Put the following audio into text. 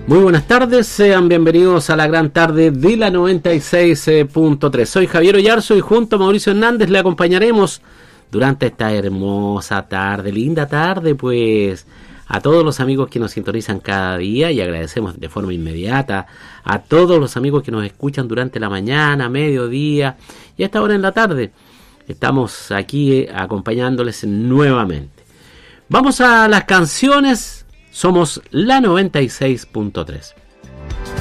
Muy buenas tardes, sean bienvenidos a la gran tarde de la 96.3. Soy Javier Oyarzo y junto a Mauricio Hernández le acompañaremos durante esta hermosa tarde, linda tarde, pues a todos los amigos que nos sintonizan cada día, y agradecemos de forma inmediata a todos los amigos que nos escuchan durante la mañana, mediodía y a esta hora en la tarde. Estamos aquí acompañándoles nuevamente. Vamos a las canciones. Somos la 96.3.